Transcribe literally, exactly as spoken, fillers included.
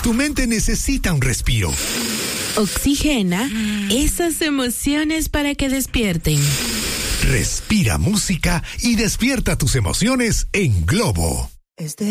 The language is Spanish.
Tu mente necesita un respiro. Oxigena esas emociones para que despierten. Respira música y despierta tus emociones en Globo. Este